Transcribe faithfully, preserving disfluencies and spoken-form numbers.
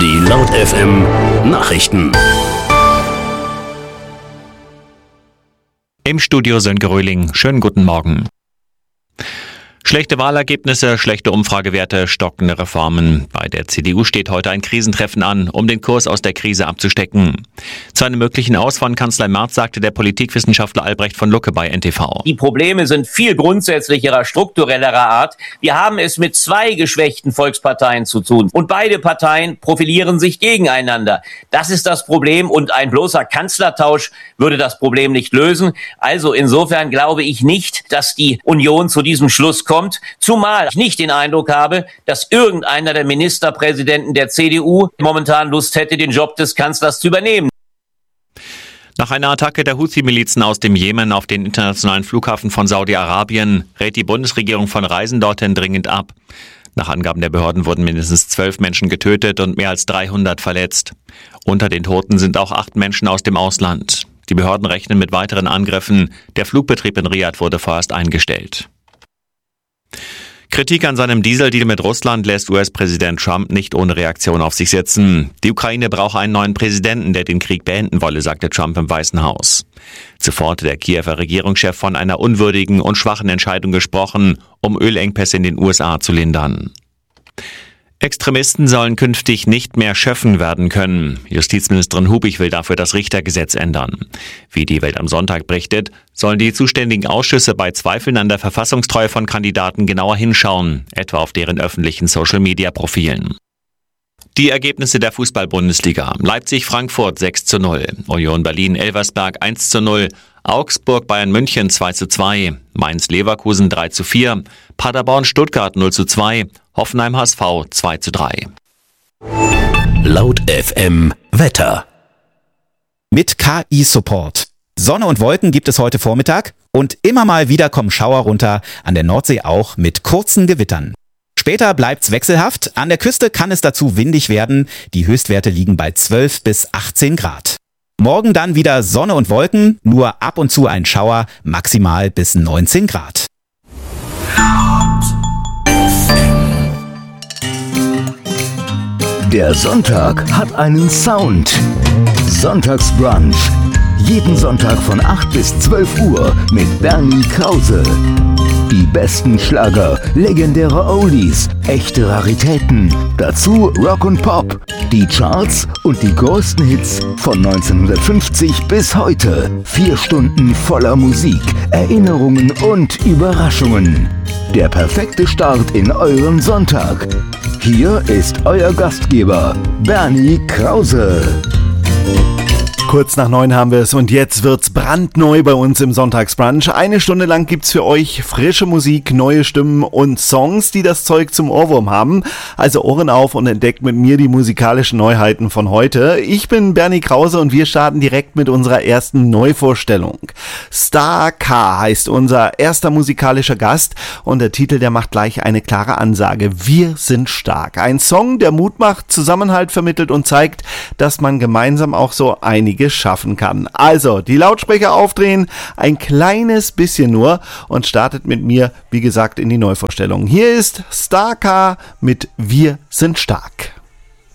Die Laut F M Nachrichten. Im Studio Sönke Röhling. Schönen guten Morgen. Schlechte Wahlergebnisse, schlechte Umfragewerte, stockende Reformen. Bei der C D U steht heute ein Krisentreffen an, um den Kurs aus der Krise abzustecken. Zu einem möglichen Aus von Kanzler Merz sagte der Politikwissenschaftler Albrecht von Lucke bei N T V. Die Probleme sind viel grundsätzlicherer, strukturellerer Art. Wir haben es mit zwei geschwächten Volksparteien zu tun. Und beide Parteien profilieren sich gegeneinander. Das ist das Problem und ein bloßer Kanzlertausch würde das Problem nicht lösen. Also insofern glaube ich nicht, dass die Union zu diesem Schluss kommt. Kommt, zumal ich nicht den Eindruck habe, dass irgendeiner der Ministerpräsidenten der C D U momentan Lust hätte, den Job des Kanzlers zu übernehmen. Nach einer Attacke der Houthi-Milizen aus dem Jemen auf den internationalen Flughafen von Saudi-Arabien rät die Bundesregierung von Reisen dorthin dringend ab. Nach Angaben der Behörden wurden mindestens zwölf Menschen getötet und mehr als dreihundert verletzt. Unter den Toten sind auch acht Menschen aus dem Ausland. Die Behörden rechnen mit weiteren Angriffen. Der Flugbetrieb in Riad wurde vorerst eingestellt. Kritik an seinem Dieseldeal mit Russland lässt U S-Präsident Trump nicht ohne Reaktion auf sich sitzen. Die Ukraine brauche einen neuen Präsidenten, der den Krieg beenden wolle, sagte Trump im Weißen Haus. Zuvor hatte der Kiewer Regierungschef von einer unwürdigen und schwachen Entscheidung gesprochen, um Ölengpässe in den U S A zu lindern. Extremisten sollen künftig nicht mehr schöffen werden können. Justizministerin Hubig will dafür das Richtergesetz ändern. Wie die Welt am Sonntag berichtet, sollen die zuständigen Ausschüsse bei Zweifeln an der Verfassungstreue von Kandidaten genauer hinschauen, etwa auf deren öffentlichen Social-Media-Profilen. Die Ergebnisse der Fußball-Bundesliga. Leipzig-Frankfurt sechs zu null, Union Berlin-Elversberg eins zu null, Augsburg-Bayern München zwei zu zwei, Mainz-Leverkusen drei zu vier, Paderborn-Stuttgart null zu zwei, Hoffenheim-H S V zwei zu drei. Laut F M Wetter. Mit K I-Support. Sonne und Wolken gibt es heute Vormittag und immer mal wieder kommen Schauer runter, an der Nordsee auch mit kurzen Gewittern. Später bleibt's wechselhaft, an der Küste kann es dazu windig werden, die Höchstwerte liegen bei zwölf bis achtzehn Grad. Morgen dann wieder Sonne und Wolken, nur ab und zu ein Schauer, maximal bis neunzehn Grad. Der Sonntag hat einen Sound. Sonntagsbrunch. Jeden Sonntag von acht bis zwölf Uhr mit Bernie Krause. Die besten Schlager, legendäre Oldies, echte Raritäten. Dazu Rock und Pop, die Charts und die größten Hits von neunzehnhundertfünfzig bis heute. Vier Stunden voller Musik, Erinnerungen und Überraschungen. Der perfekte Start in euren Sonntag. Hier ist euer Gastgeber, Bernie Krause. Kurz nach neun haben wir es und jetzt wird's brandneu bei uns im Sonntagsbrunch. Eine Stunde lang gibt's für euch frische Musik, neue Stimmen und Songs, die das Zeug zum Ohrwurm haben. Also Ohren auf und entdeckt mit mir die musikalischen Neuheiten von heute. Ich bin Bernie Krause und wir starten direkt mit unserer ersten Neuvorstellung. Star K heißt unser erster musikalischer Gast und der Titel, der macht gleich eine klare Ansage. Wir sind stark. Ein Song, der Mut macht, Zusammenhalt vermittelt und zeigt, dass man gemeinsam auch so einige schaffen kann. Also, die Lautsprecher aufdrehen, ein kleines bisschen nur und startet mit mir, wie gesagt, in die Neuvorstellung. Hier ist Star K mit Wir sind stark.